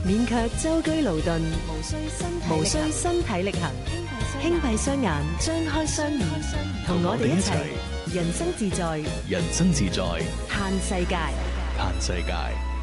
免卻舟車勞頓，無需身體力行，輕閉雙眼，張開雙耳，同我哋一齊人生自在， 人生自在， 嘆世界。 嘆世界。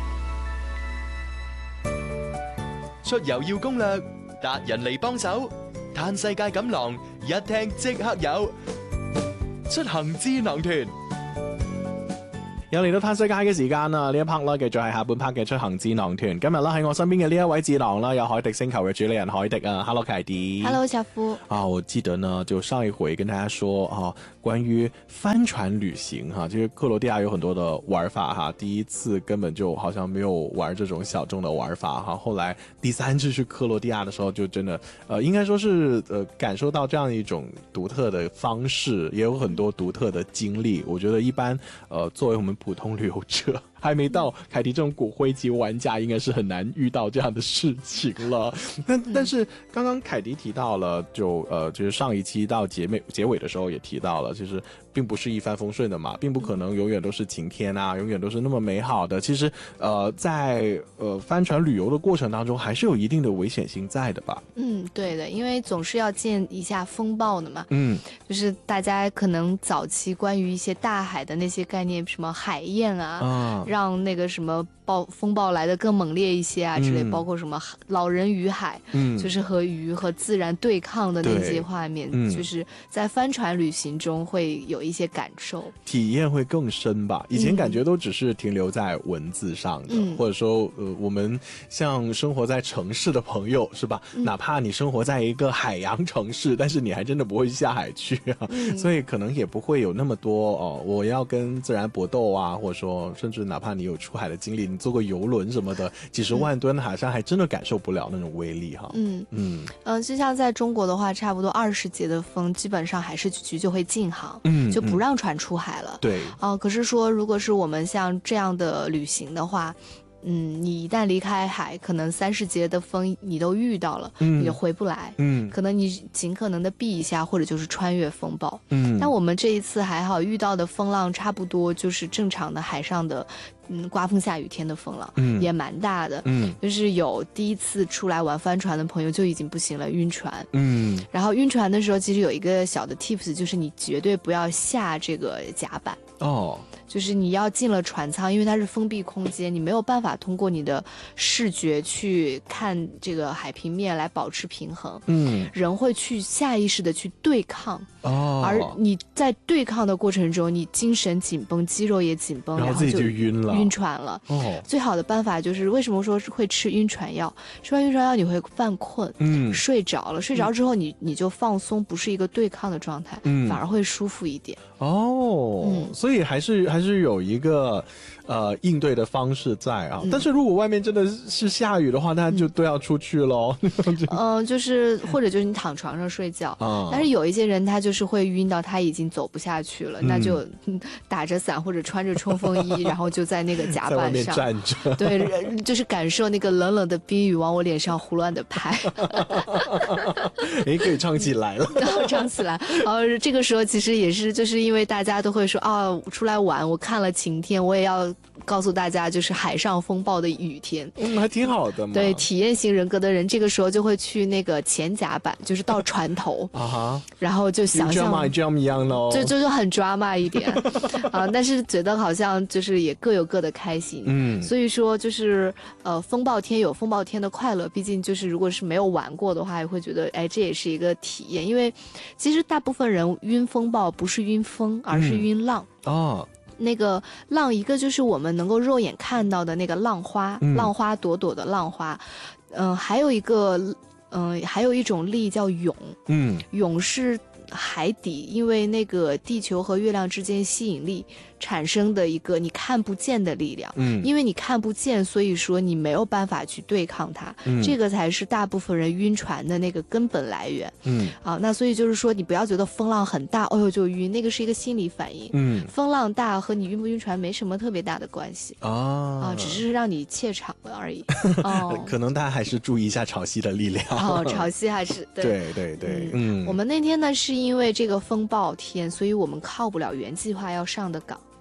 出遊要攻略，達人嚟幫手，嘆世界錦囊，一聽即刻有。出行智囊團。 又嚟到嘆世界嘅時間啦！呢一 part 啦，繼續係下半 part 嘅出行智囊團。今日啦喺我身邊嘅呢一位智囊啦，有海迪星球嘅主理人海迪啊 ，Hello 凱迪 ，Hello 小夫啊，我記得呢，就上一回跟大家說啊，關於帆船旅行哈，其實克羅地亞有很多的玩法哈，第一次根本就好像沒有玩這種小眾的玩法哈，後來第三次去克羅地亞的時候，就真的應該說是感受到這樣一種獨特的方式，也有很多獨特的經歷。我覺得一般作為我們普通旅遊者，還沒到凱迪這種骨灰級玩家，應該是很難遇到這樣的事情了。但是剛剛凱迪提到了，就是上一期到結尾的時候也提到了，其實並不是一帆風順的嘛，並不可能永遠都是晴天啊，永遠都是那麼美好的。其實在帆船旅遊的過程當中，還是有一定的危險性在的吧？嗯， 對的，因為總是要見一下風暴的嘛。就是大家可能早期關於一些大海的那些概念，什麼海燕啊，讓那個什麼風暴來得更猛烈一些啊之類，包括什麼老人與海，就是和魚和自然對抗的那些畫面，就是在帆船旅行中會有一些感受， 體驗會更深吧。以前感覺都只是停留在文字上的，或者說我們像生活在城市的朋友是吧，哪怕你生活在一個海洋城市，但是你還真的不會下海去啊，所以可能也不會有那麼多我要跟自然搏鬥啊，或者說甚至哪怕你有出海的經歷，你坐過遊輪什麼的，幾十萬噸海上還真的感受不了那種威力哈。 就像在中國的話，差不多20節的風，基本上海事局就會禁航，就不讓船出海了。對，可是說如果是我們像這樣的旅行的話，你一旦離開海，可能30節的風你都遇到了，你就回不來。可能你盡可能的避一下，或者就是穿越風暴。但我們這一次還好，遇到的風浪差不多就是正常的海上的刮風下雨天的風浪，也蠻大的。就是有第一次出來玩帆船的朋友就已經不行了，暈船。然後暈船的時候其實有一個小的 tips， 就是你絕對不要下這個甲板。就是你要進了船艙，因為它是封閉空間，你沒有辦法通過你的視覺去看這個海平面來保持平衡。人會去下意識的去對抗，而你在對抗的過程中，你精神緊繃，肌肉也緊繃，然後自己就暈船了。最好的辦法就是為什麼說會吃暈船藥？吃完暈船藥你會犯困，睡着了，睡着之後你就放鬆，不是一個對抗的狀態，反而會舒服一點。 所以還是有一個應對的方式在啊。但是如果外面真的是下雨的話，那就都要出去咯。 就是或者就是你躺床上睡覺，但是有一些人他就是會暈到他已經走不下去了，那就打着傘或者穿着衝鋒衣，然後就在那個甲板上在外面站着，對，就是感受那個冷冷的冰雨往我臉上胡亂的拍。可以唱起來了。 唱起來。這個時候其實也是就是因為大家都會說出來玩，我看了晴天，我也要告訴大家就是海上風暴的雨天。 還挺好的嘛。對， 體驗型人格的人這個時候就會去那個前甲板，就是到船頭然後就想象 jump 一樣咯， 就很 drama 一點但是覺得好像就是也各有各的開心。所以說就是風暴天有風暴天的快樂，畢竟就是如果是沒有玩過的話，也會覺得這也是一個體驗。因為其實大部分人暈風暴不是暈風，而是暈浪。那個浪，一個就是我們能夠肉眼看到的那個浪花，浪花朵朵的浪花。還有一種力叫湧。湧是海底，因為那個地球和月亮之間吸引力產生的一個你看不見的力量。因為你看不見，所以說你沒有辦法去對抗它。這個才是大部分人暈船的那個根本來源。那所以就是說你不要覺得風浪很大，哎呦就暈，那個是一個心理反應。風浪大和你暈不暈船沒什麼特別大的關係。只是讓你怯場了而已。 可能大家還是注意一下潮汐的力量。 潮汐還是對。 對。 我們那天呢是因為這個風暴天，所以我們靠不了原計劃要上的港。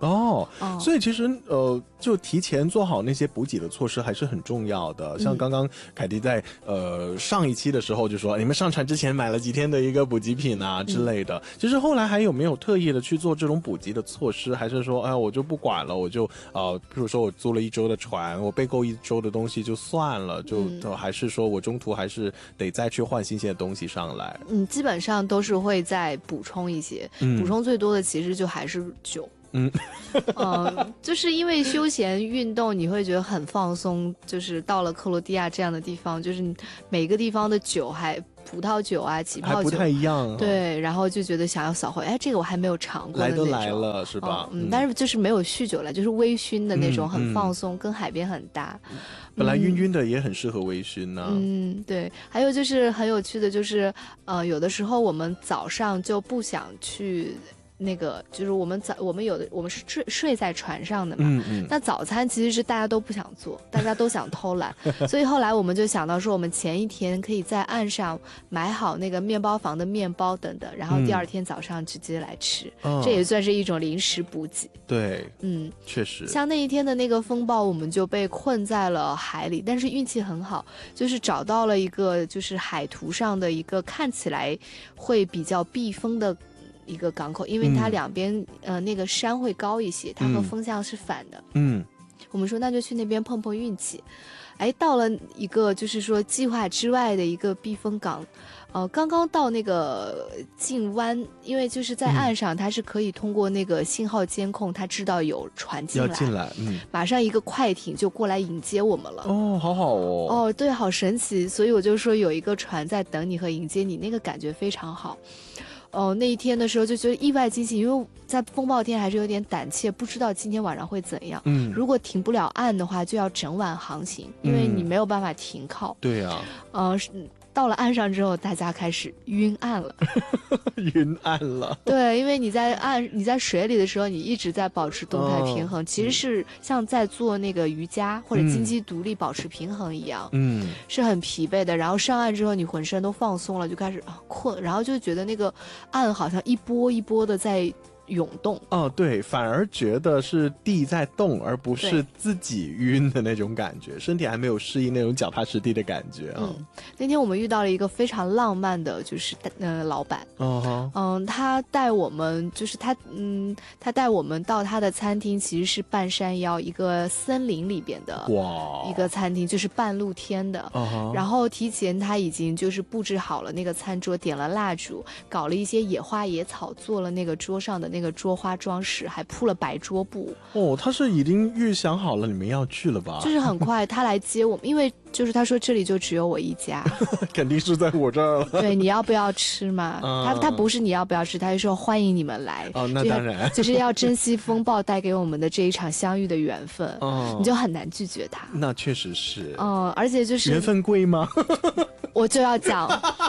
所以其实就提前做好那些补给的措施还是很重要的。像刚刚凯蒂在上一期的时候就说，你们上船之前买了几天的一个补给品啊之类的。其实后来还有没有特意的去做这种补给的措施，还是说哎我就不管了，我就比如说我租了1周的船，我备够1周的东西就算了，就还是说我中途还是得再去换新鲜的东西上来？ 基本上都是会再补充一些，补充最多的其实就还是酒。就是因为休闲运动你会觉得很放松，就是到了克罗地亚这样的地方，就是每个地方的酒还葡萄酒啊起泡酒还不太一样对，然后就觉得想要扫回，哎，这个我还没有尝过的那种， 来都来了是吧？ 但是就是没有酗酒了，就是微醺的那种，很放松，跟海边很搭。 本来晕晕的也很适合微醺呢。 对，还有就是很有趣的就是有的时候我们早上就不想去那个，就是我们是睡在船上的嘛，那早餐其实是大家都不想做，大家都想偷懒，所以后来我们就想到说，我们前一天可以在岸上买好那个面包房的面包等等，然后第二天早上直接来吃，这也算是一种临时补给。 对，确实。 像那一天的那个风暴，我们就被困在了海里，但是运气很好，就是找到了一个就是海图上的一个看起来会比较避风的一个港口，因为它两边那个山会高一些，它和风向是反的。我们说那就去那边碰碰运气。哎，到了一个就是说计划之外的一个避风港，刚刚到那个近湾，因为就是在岸上，它是可以通过那个信号监控，它知道有船进来，马上一个快艇就过来迎接我们了。 好好哦。 对，好神奇。所以我就说有一个船在等你和迎接你，那个感觉非常好。那一天的时候就觉得意外惊喜，因为在风暴天还是有点胆怯，不知道今天晚上会怎样。如果停不了岸的话，就要整晚航行，因为你没有办法停靠。 对啊。 到了岸上之后，大家开始晕岸了。 晕岸了。 对，因为你在水里的时候，你一直在保持动态平衡，其实是像在做那个瑜伽或者金鸡独立保持平衡一样，是很疲惫的。然后上岸之后，你浑身都放松了，就开始困，然后就觉得那个岸好像一波一波的在涌动。 对，反而觉得是地在动，而不是自己晕的那种感觉，身体还没有适应那种脚踏实地的感觉。 那天我们遇到了一个非常浪漫的，就是老板。他带我们，就是他带我们到他的餐厅，其实是半山腰一个森林里边的一个餐厅，就是半露天的。然后提前他已经就是布置好了那个餐桌，点了蜡烛，搞了一些野花野草，做了那个桌上的那个桌花装饰，还铺了白桌布。 他是已经预想好了你们要去了吧？ 就是很快他来接我们，因为就是他说这里就只有我一家。 肯定是在我这儿了。 对，你要不要吃嘛？他不是你要不要吃，他就说欢迎你们来。 那当然， 就是要珍惜风暴带给我们的这一场相遇的缘分。你就很难拒绝他。 那确实是。 而且就是缘分贵吗？ 我就要讲。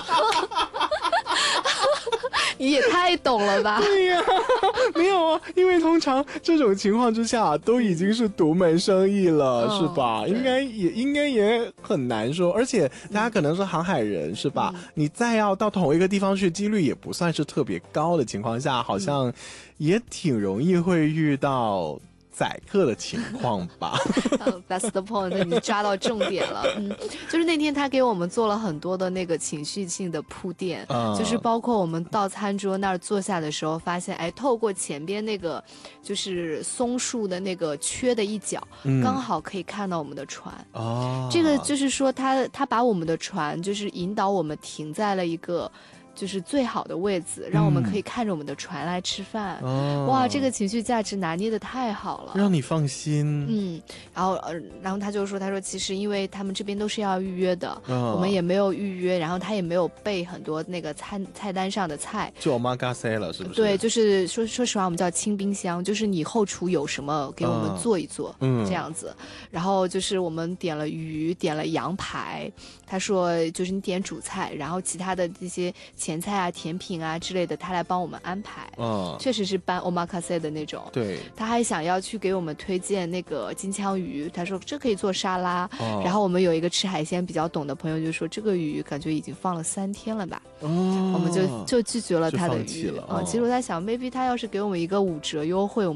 你也太懂了吧？ 对呀，没有啊，因为通常这种情况之下都已经是独门生意了，是吧？应该也很难说，而且大家可能是航海人，是吧？你再要到同一个地方去，几率也不算是特别高的情况下，好像也挺容易会遇到宰客的情况吧。 That's the point， 你抓到重点了。就是那天他给我们做了很多的那个情绪性的铺垫，就是包括我们到餐桌那儿坐下的时候，发现透过前边那个就是松树的那个缺的一角，刚好可以看到我们的船。这个就是说他把我们的船就是引导我们停在了一个就是最好的位置，让我们可以看着我们的船来吃饭。哇，这个情绪价值拿捏的太好了， 让你放心。 然后他就说，他说其实因为他们这边都是要预约的，我们也没有预约，然后他也没有备很多那个菜单上的菜， 就 omakase 了，是不是？ 对，就是说实话，我们叫清冰箱，就是你后厨有什么给我们做一做，这样子。然后就是我们点了鱼，点了羊排，他说就是你点主菜，然后其他的这些前菜啊、甜品啊之类的，他来帮我们安排。确实是搬 omakase 的那种。 对， 他还想要去给我们推荐那个金枪鱼，他说这可以做沙拉。然后我们有一个吃海鲜比较懂的朋友就说，这个鱼感觉已经放了3天了吧。我们就拒绝了他的鱼。其实我在想 maybe 他要是给我们一个5折优惠，我们就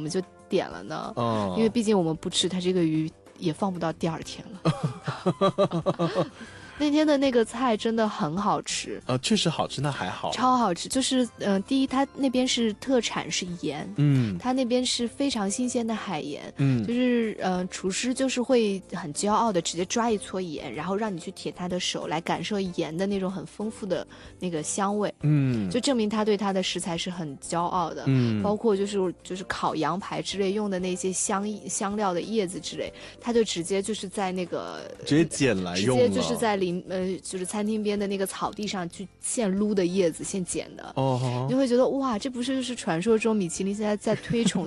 点了呢？因为毕竟我们不吃，它这个鱼也放不到第二天了。那天的那个菜真的很好吃， 确实好吃，那还好， 超好吃。就是第一，它那边是特产是盐，它那边是非常新鲜的海盐，就是厨师就是会很骄傲的直接抓一撮盐，然后让你去舔他的手来感受盐的那种很丰富的那个香味，就证明他对他的食材是很骄傲的，包括就是烤羊排之类用的那些香料的叶子之类，他就直接就是在那个直接捡来用了， 直接就是在就是餐厅边的那个草地上去现撸的叶子现捡的，你会觉得哇，这不是就是传说中米其林现在在推崇